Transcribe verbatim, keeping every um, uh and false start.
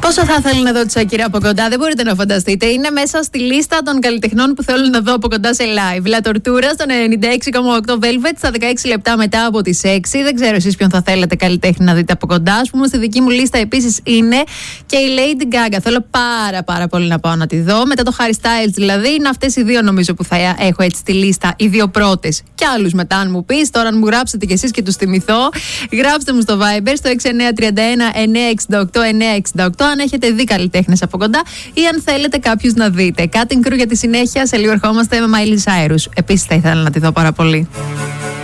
Πόσο θα ήθελα να δω τη Σάκυρα από κοντά, δεν μπορείτε να φανταστείτε. Είναι μέσα στη λίστα των καλλιτεχνών που θέλω να δω από κοντά σε live. La Tortura στον ενενήντα έξι κόμμα οκτώ Velvet στα δεκαέξι λεπτά μετά από τις έξι. Δεν ξέρω εσείς ποιον θα θέλετε καλλιτέχνη να δείτε από κοντά. Ας πούμε, στη δική μου λίστα επίσης είναι και η Lady Gaga. Θέλω πάρα πάρα πολύ να πάω να τη δω. Μετά το Harry Styles δηλαδή. Είναι αυτές οι δύο νομίζω που θα έχω έτσι στη λίστα. Οι δύο πρώτες. Κι άλλους μετά, αν μου πεις. Τώρα, αν μου γράψετε κι εσείς και τους θυμηθώ, γράψτε μου στο Viber στο έξι εννιά τρία ένα εννιά έξι οκτώ εννιά έξι οκτώ αν έχετε δει καλλιτέχνες από κοντά ή αν θέλετε κάποιους να δείτε. Cutting Crew για τη συνέχεια. Σε λίγο ερχόμαστε με Miley Cyrus. Επίσης θα ήθελα να τη δω πάρα πολύ.